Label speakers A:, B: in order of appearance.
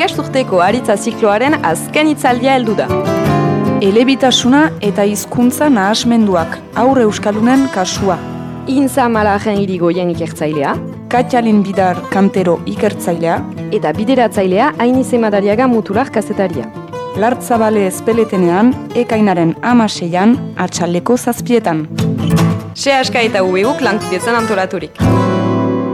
A: ikasturteko aritza zikloaren azken hitzaldia heldu da.
B: Elebitasuna eta hizkuntza nahasmenduak, aurre euskaldunen kasua.
A: Intza Malajen irigoien ikertzailea,
B: Katjalin Bidar Kantero ikertzailea,
A: eta bideratzailea Ainize Madariaga Mutular kazetaria.
B: Lartzabale ezpeletenean, ekainaren 16an, atxaldeko 7etan.
A: Se aska eta ubeguk lankidetzen antolaturik.